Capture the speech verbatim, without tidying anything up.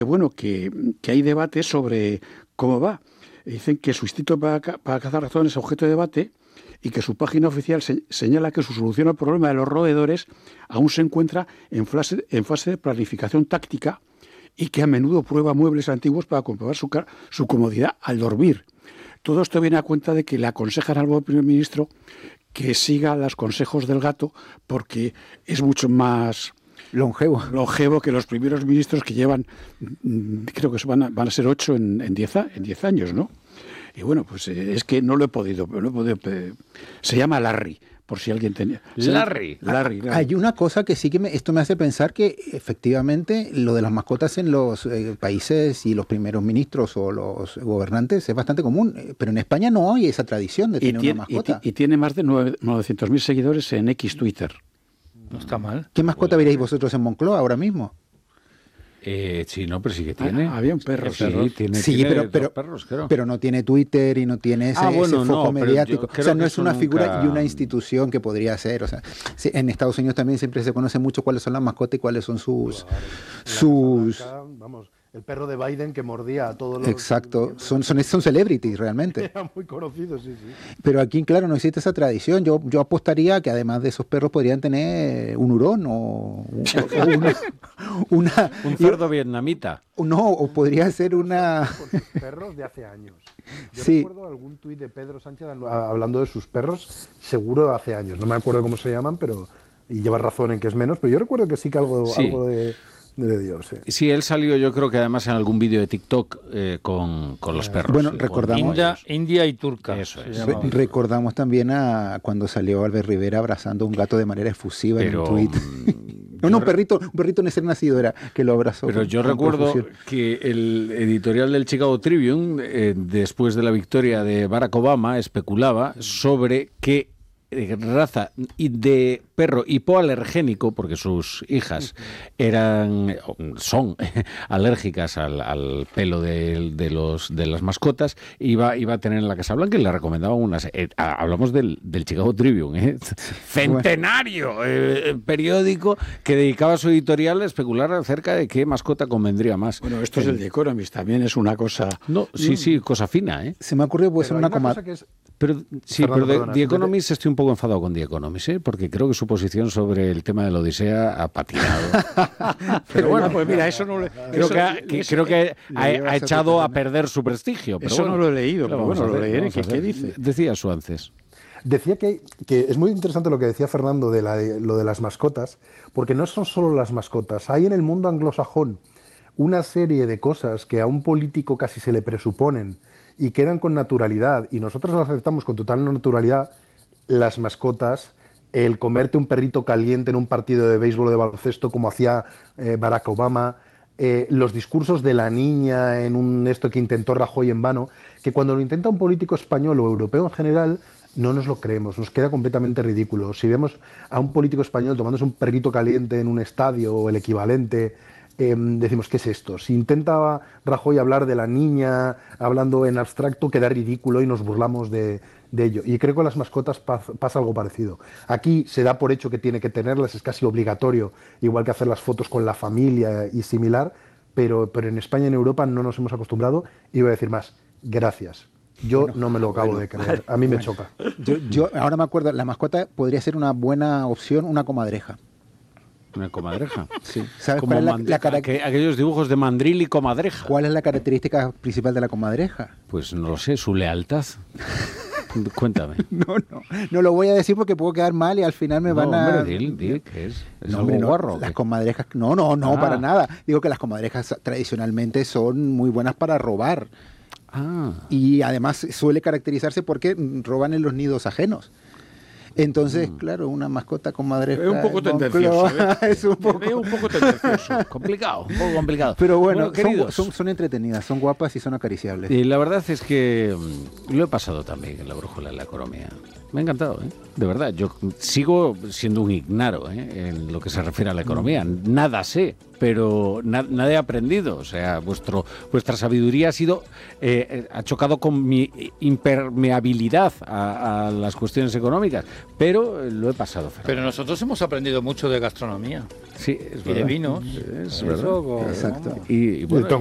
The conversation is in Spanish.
Bueno, que, que hay debate sobre cómo va. Dicen que su instinto para, para cazar ratones es objeto de debate y que su página oficial se, señala que su solución al problema de los roedores aún se encuentra en fase, en fase de planificación táctica y que a menudo prueba muebles antiguos para comprobar su, su comodidad al dormir. Todo esto viene a cuenta de que le aconsejan al nuevo primer ministro que siga los consejos del gato porque es mucho más longevo, longevo que los primeros ministros que llevan, creo que van a, van a ser ocho en, en, diez, en diez años, ¿no? Y bueno, pues eh, es que no lo he podido, no he podido eh, se llama Larry, por si alguien tenía. Larry. Larry, Larry. Hay una cosa que sí que me, esto me hace pensar que efectivamente lo de las mascotas en los eh, países y los primeros ministros o los gobernantes es bastante común, pero en España no hay esa tradición de y tener tiene, una mascota. Y, y tiene más de novecientos mil seguidores en X Twitter. No está mal. ¿Qué mascota veréis vosotros en Moncloa ahora mismo? Eh, sí, no, pero sí que tiene. Ah, había un perro. Sí, perros. tiene, sí tiene pero, pero, perros, creo. pero no tiene Twitter y no tiene ese, ah, bueno, ese foco no, mediático. O sea, no es una nunca... figura y una institución que podría ser. O sea, sí, en Estados Unidos también siempre se conoce mucho cuáles son las mascotas y cuáles son sus... Claro, sus... Blanca, vamos, el perro de Biden que mordía a todos los... Exacto, son, son, son celebrities realmente. Era muy conocido, sí, sí. Pero aquí, claro, no existe esa tradición. Yo, yo apostaría que además de esos perros podrían tener un hurón o, o una, una... Un cerdo vietnamita. No, o podría ser una... Por sus perros de hace años. Yo sí. recuerdo algún tuit de Pedro Sánchez hablando de sus perros, seguro de hace años. No me acuerdo cómo se llaman, pero... Y lleva razón en que es menos, pero yo recuerdo que sí que algo, sí. algo de... de Dios, sí. sí, él salió yo creo que además en algún vídeo de TikTok eh, con, con los perros. Bueno, sí, recordamos... India, India y turca. Eso es. Re recordamos también a cuando salió Albert Rivera abrazando a un gato de manera efusiva pero, en un tuit. No, no, un perrito, un perrito en ser nacido era que lo abrazó. Pero con, yo con recuerdo profusión. que el editorial del Chicago Tribune, eh, después de la victoria de Barack Obama, especulaba sobre qué raza de perro hipoalergénico, porque sus hijas eran son alérgicas al, al pelo de, de los de las mascotas, iba, iba a tener en la Casa Blanca y le recomendaban unas... Eh, hablamos del, del Chicago Tribune, ¿eh? Centenario eh, periódico que dedicaba su editorial a especular acerca de qué mascota convendría más. Bueno, esto es el The Economist, también es una cosa... No, sí, sí, cosa fina, ¿eh? Se me ha ocurrido, puede ser una, una coma... es... Pero sí, Fernando, pero perdona, The Economist estoy un poco enfadado con The Economist, ¿eh? Porque creo que su posición sobre el tema de la Odisea ha patinado. Pero bueno, pues mira, eso no lo creo eso, que, ha, que, creo que ha, ha echado a perder su prestigio. Pero eso bueno, no lo he leído, pero bueno, hacer, lo leeré. ¿Qué, ¿Qué ¿Qué dice? Decía Suances. Decía que, que es muy interesante lo que decía Fernando de la, lo de las mascotas, porque no son solo las mascotas. Hay en el mundo anglosajón una serie de cosas que a un político casi se le presuponen y quedan con naturalidad, y nosotros las aceptamos con total naturalidad, las mascotas, el comerte un perrito caliente en un partido de béisbol o de baloncesto como hacía eh, Barack Obama, eh, los discursos de la niña en un esto que intentó Rajoy en vano, que cuando lo intenta un político español o europeo en general, no nos lo creemos, nos queda completamente ridículo. Si vemos a un político español tomándose un perrito caliente en un estadio o el equivalente, eh, decimos, ¿qué es esto? Si intenta Rajoy hablar de la niña, hablando en abstracto, queda ridículo y nos burlamos de, de ello. Y creo que con las mascotas pasa, pasa algo parecido. Aquí se da por hecho que tiene que tenerlas, es casi obligatorio, igual que hacer las fotos con la familia y similar, pero, pero en España y en Europa no nos hemos acostumbrado, y voy a decir más, gracias. Yo bueno, no me lo acabo bueno, de creer, a mí bueno. me choca. Yo, yo ahora me acuerdo, la mascota podría ser una buena opción, una comadreja. ¿Una comadreja? Sí. ¿Sabes Como cuál es la, mand- la cara- aqu- aquellos dibujos de mandril y comadreja. ¿Cuál es la característica principal de la comadreja? Pues no lo sé, su lealtad. Cuéntame. No, no, no lo voy a decir porque puedo quedar mal y al final me No, van a... hombre, dil, dil, ¿qué es? ¿Es No, algo hombre, no, guarro? las ¿qué? comadrejas, no, no, no, Ah. para nada. Digo que las comadrejas tradicionalmente son muy buenas para robar. Ah. Y además suele caracterizarse porque roban en los nidos ajenos. Entonces, mm. claro, una mascota comadreja... Es un poco en tendencioso. Moncloa, ¿eh? es un poco... Es un poco tendencioso. Complicado, un poco complicado. Pero bueno, son, queridos, son, son entretenidas, son guapas y son acariciables. y la verdad es que mm, lo he pasado también en la brújula de la economía. me ha encantado, ¿eh? De verdad. Yo sigo siendo un ignaro, ¿eh? En lo que se refiere a la economía. Nada sé, pero na- nada he aprendido. O sea, vuestro vuestra sabiduría ha sido eh, ha chocado con mi impermeabilidad a, a las cuestiones económicas, pero lo he pasado. Fernando. Pero nosotros hemos aprendido mucho de gastronomía. Sí, es y de verdad. vinos. Es Eso, verdad. como- Exacto. vamos. Y, y bueno,